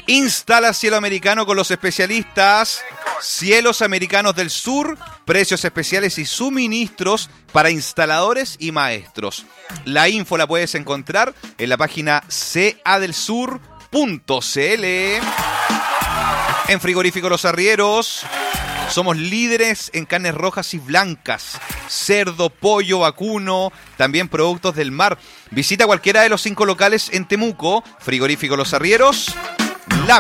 Instala cielo americano con los especialistas Cielos Americanos del Sur, precios especiales y suministros para instaladores y maestros. La info la puedes encontrar en la página cadelsur.cl. En Frigorífico Los Arrieros somos líderes en carnes rojas y blancas, cerdo, pollo, vacuno, también productos del mar. Visita cualquiera de los 5 locales en Temuco. Frigorífico Los Arrieros,